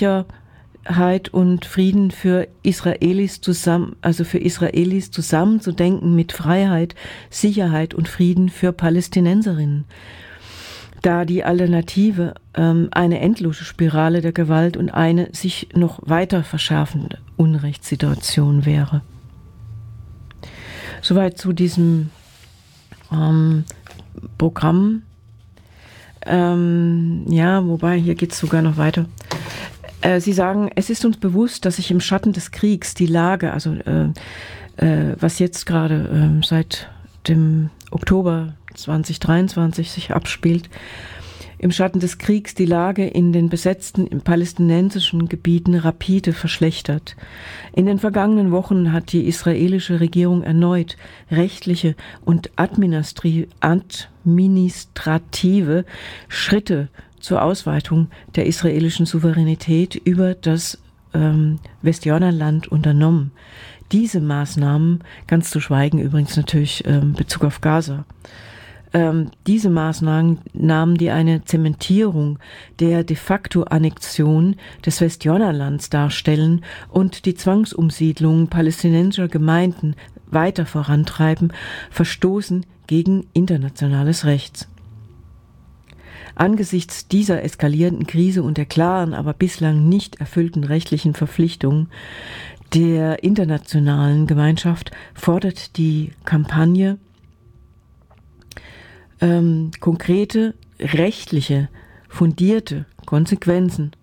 und Frieden für Israelis zusammenzudenken mit Freiheit, Sicherheit und Frieden für Palästinenserinnen. Da die Alternative eine endlose Spirale der Gewalt und eine sich noch weiter verschärfende Unrechtssituation wäre. Soweit zu diesem Programm. Wobei, hier geht es sogar noch weiter. Sie sagen, es ist uns bewusst, dass sich im Schatten des Kriegs die Lage, was jetzt gerade seit dem Oktober 2023 sich abspielt, im Schatten des Kriegs die Lage in den besetzten palästinensischen Gebieten rapide verschlechtert. In den vergangenen Wochen hat die israelische Regierung erneut rechtliche und administrative Schritte zur Ausweitung der israelischen Souveränität über das Westjordanland unternommen. Diese Maßnahmen, ganz zu schweigen übrigens natürlich Bezug auf Gaza, diese Maßnahmen, die eine Zementierung der de facto Annexion des Westjordanlands darstellen und die Zwangsumsiedlung palästinensischer Gemeinden weiter vorantreiben, verstoßen gegen internationales Recht. Angesichts dieser eskalierenden Krise und der klaren, aber bislang nicht erfüllten rechtlichen Verpflichtungen der internationalen Gemeinschaft fordert die Kampagne konkrete, rechtliche, fundierte Konsequenzen.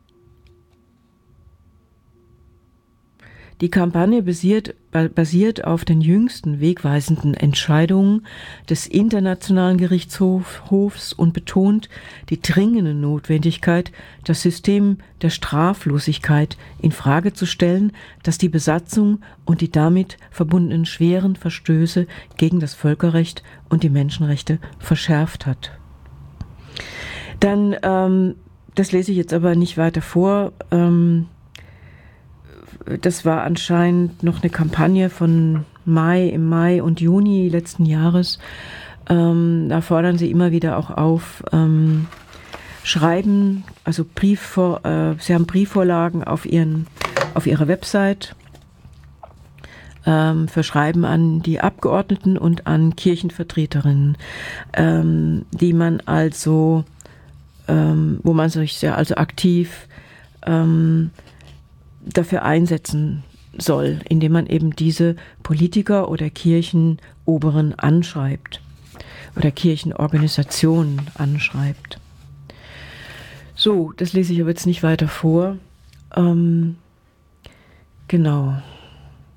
Die Kampagne basiert auf den jüngsten wegweisenden Entscheidungen des Internationalen Gerichtshofs und betont die dringende Notwendigkeit, das System der Straflosigkeit in Frage zu stellen, das die Besatzung und die damit verbundenen schweren Verstöße gegen das Völkerrecht und die Menschenrechte verschärft hat. Dann, das lese ich jetzt aber nicht weiter vor, das war anscheinend noch eine Kampagne von im Mai und Juni letzten Jahres. Da fordern sie immer wieder auch auf, Schreiben, also sie haben Briefvorlagen auf ihrer Website für Schreiben an die Abgeordneten und an Kirchenvertreterinnen, die man also, wo man sich sehr aktiv dafür einsetzen soll, indem man eben diese Politiker oder Kirchenoberen anschreibt oder Kirchenorganisationen anschreibt. So, das lese ich aber jetzt nicht weiter vor. Genau.